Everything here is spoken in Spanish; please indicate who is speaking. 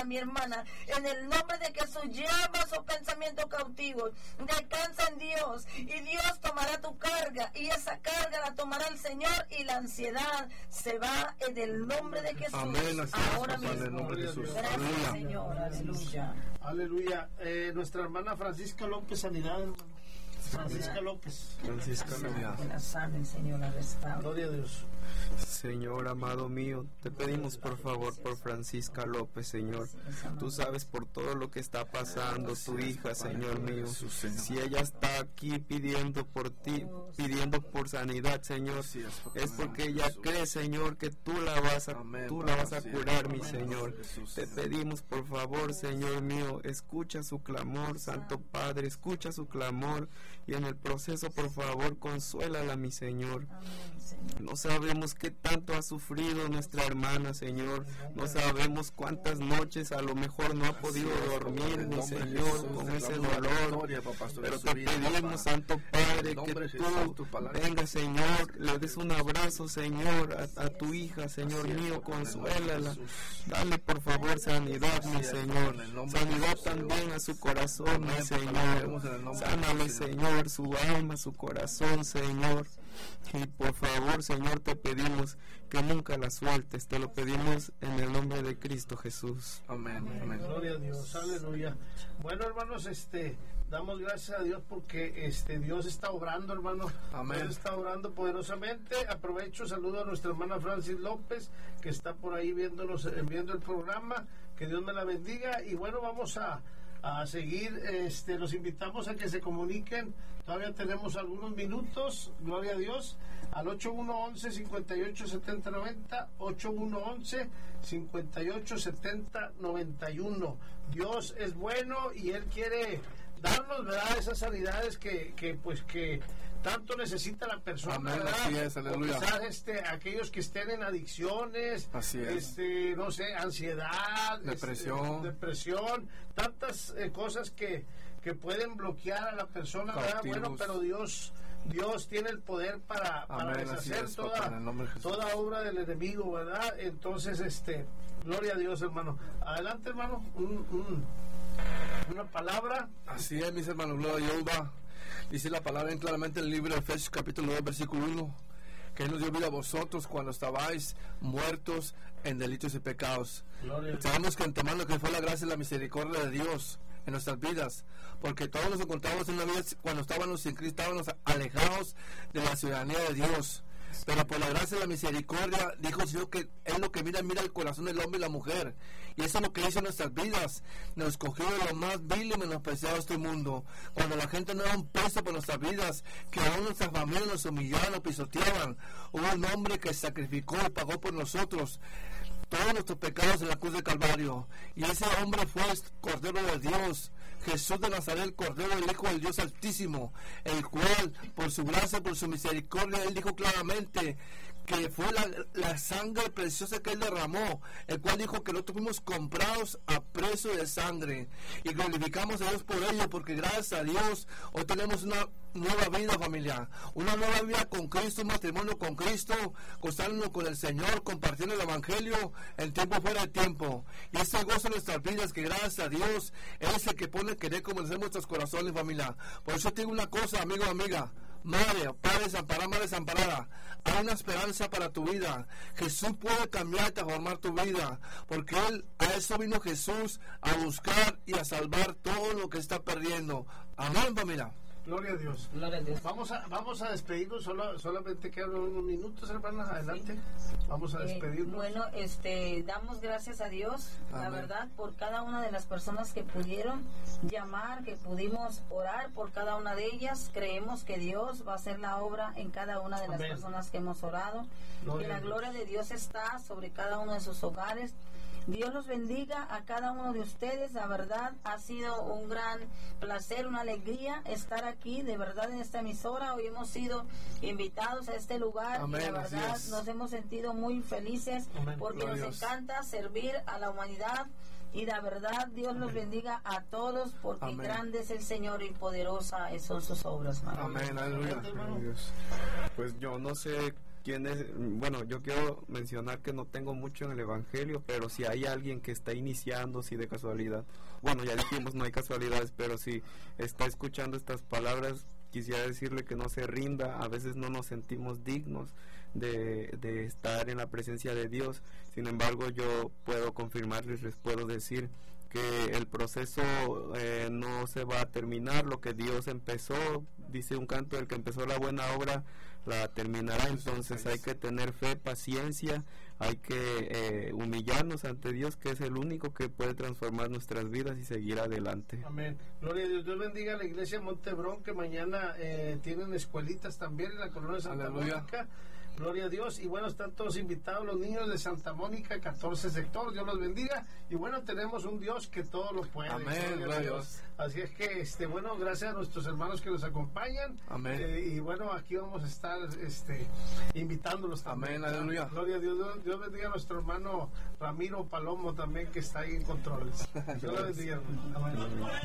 Speaker 1: para mi hermana. En el nombre de Jesús, lleva esos pensamientos cautivos. Descansa en Dios y Dios tomará tu carga y esa carga la tomará el Señor y la ansiedad se va en el nombre de Jesús.
Speaker 2: Amén.
Speaker 1: Ahora mismo.
Speaker 2: En el nombre de Jesús.
Speaker 1: Gracias,
Speaker 2: Aleluya.
Speaker 1: Señor. Aleluya.
Speaker 3: Aleluya. Nuestra hermana Francisca López, sanidad, hermano. Francisca López.
Speaker 2: Francisca López.
Speaker 1: Que la salven, Señor, la restaure.
Speaker 3: Gloria a Dios.
Speaker 4: Señor amado mío, te pedimos por favor por Francisca López, Señor. Tú sabes por todo lo que está pasando tu hija, Señor mío. Si ella está aquí pidiendo por ti, pidiendo por sanidad, Señor, es porque ella cree, Señor, que tú la vas a curar, mi Señor. Te pedimos por favor, Señor mío, escucha su clamor, Santo Padre, escucha su clamor y en el proceso, por favor, consuélala, mi Señor. No sabemos qué tanto ha sufrido nuestra hermana, Señor. No sabemos cuántas noches a lo mejor no ha podido dormir, mi Señor, con ese dolor. Pero te pedimos, Santo Padre, que tú venga, Señor, le des un abrazo, Señor, a tu hija, Señor mío, consuélala. Dale, por favor, sanidad, mi Señor. Sanidad también a su corazón, mi Señor. Sánale, Señor, su alma, su corazón, Señor. Y por favor, Señor, te pedimos que nunca la sueltes. Te lo pedimos en el nombre de Cristo Jesús.
Speaker 2: Amén. Amén.
Speaker 3: Gloria a Dios. Aleluya. Bueno, hermanos, damos gracias a Dios porque Dios está obrando, hermano.
Speaker 2: Amén.
Speaker 3: Dios está obrando poderosamente. Aprovecho, saludo a nuestra hermana Francis López, que está por ahí viendo el programa. Que Dios me la bendiga. Y bueno, vamos a seguir. Los invitamos a que se comuniquen. Todavía tenemos algunos minutos. Gloria a Dios. Al 8111-587090, 8111-587091. Dios es bueno y Él quiere darnos, ¿verdad?, esas sanidades que tanto necesita la persona.
Speaker 2: Amén,
Speaker 3: ¿verdad?
Speaker 2: así es, aleluya.
Speaker 3: O quizás aquellos que estén en adicciones,
Speaker 2: así es.
Speaker 3: No sé, ansiedad, depresión, tantas cosas que pueden bloquear a la persona, ¿verdad? Bueno, pero Dios tiene el poder para deshacer toda obra del enemigo, ¿verdad? Entonces, gloria a Dios, hermano. Adelante, hermano, una palabra.
Speaker 2: Así es, mis hermanos, gloria a Jehová. Dice la palabra claramente en el libro de Efesios capítulo 2, versículo 1, que Él nos dio vida a vosotros cuando estabais muertos en delitos y pecados. Sabemos que antemano que fue la gracia y la misericordia de Dios en nuestras vidas, porque todos nos encontramos en una vida cuando estábamos sin Cristo, estábamos alejados de la ciudadanía de Dios. Pero por la gracia y la misericordia, dijo el Señor que es lo que mira el corazón del hombre y la mujer. Y eso es lo que hizo en nuestras vidas. Nos escogió de lo más vil y menospreciado de este mundo. Cuando la gente no era un peso por nuestras vidas, que aún nuestras familias nos humillaban, nos pisoteaban, hubo un hombre que sacrificó y pagó por nosotros todos nuestros pecados en la cruz de Calvario. Y ese hombre fue el Cordero de Dios, Jesús de Nazaret, el Cordero del Hijo del Dios Altísimo, el cual, por su gracia, por su misericordia, Él dijo claramente que fue la sangre preciosa que Él derramó, el cual dijo que nosotros fuimos comprados a precio de sangre, y glorificamos a Dios por ello, porque gracias a Dios hoy tenemos una nueva vida, familia, una nueva vida con Cristo, un matrimonio con Cristo, gozándonos con el Señor, compartiendo el Evangelio en tiempo fuera de tiempo, y ese gozo en nuestras vidas, que gracias a Dios es el que pone querer comenzar nuestros corazones, familia. Por eso te digo una cosa, amigo, amiga, madre, padre desamparada, madre desamparada, hay una esperanza para tu vida. Jesús puede cambiar y transformar tu vida, porque a eso vino Jesús, a buscar y a salvar todo lo que está perdiendo. Amén, familia.
Speaker 3: Gloria a Dios.
Speaker 1: Gloria a Dios.
Speaker 3: Vamos a despedirnos, solamente quedan unos minutos, hermanas, adelante. Vamos a despedirnos.
Speaker 1: Bueno, damos gracias a Dios, la verdad, por cada una de las personas que pudieron llamar, que pudimos orar por cada una de ellas. Creemos que Dios va a hacer la obra en cada una de las personas que hemos orado. Que la gloria de Dios está sobre cada uno de sus hogares. Dios los bendiga a cada uno de ustedes. La verdad ha sido un gran placer, una alegría estar aquí, de verdad, en esta emisora. Hoy hemos sido invitados a este lugar.
Speaker 2: Amén,
Speaker 1: y la verdad nos hemos sentido muy felices.
Speaker 3: Amén.
Speaker 1: Porque nos encanta servir a la humanidad. Y la verdad, Dios los bendiga a todos, porque grande es el Señor y poderosa son sus obras.
Speaker 4: Amén, aleluya. Pues yo no sé Bueno, yo quiero mencionar que no tengo mucho en el Evangelio, pero si hay alguien que está iniciando, si de casualidad, bueno, ya dijimos no hay casualidades, pero si está escuchando estas palabras, quisiera decirle que no se rinda. A veces no nos sentimos dignos de estar en la presencia de Dios. Sin embargo, yo puedo confirmarles, les puedo decir que el proceso no se va a terminar. Lo que Dios empezó, dice un canto, el que empezó la buena obra la terminará. Entonces hay que tener fe, paciencia, hay que humillarnos ante Dios, que es el único que puede transformar nuestras vidas y seguir adelante.
Speaker 3: Amén. Gloria a Dios. Dios bendiga a la iglesia Montebrón, que mañana tienen escuelitas también en la colonia de Santa Mónica. Gloria a Dios. Y bueno, están todos invitados los niños de Santa Mónica, 14 sector. Dios los bendiga. Y bueno, tenemos un Dios que todo lo puede.
Speaker 2: Amén. Gloria a Dios.
Speaker 3: Así es que, bueno, gracias a nuestros hermanos que nos acompañan.
Speaker 2: Amén.
Speaker 3: Y bueno, aquí vamos a estar invitándolos también.
Speaker 2: Amén. Aleluya.
Speaker 3: Gloria a Dios. Dios bendiga a nuestro hermano Ramiro Palomo también, que está ahí en controles. Dios lo bendiga. Amén.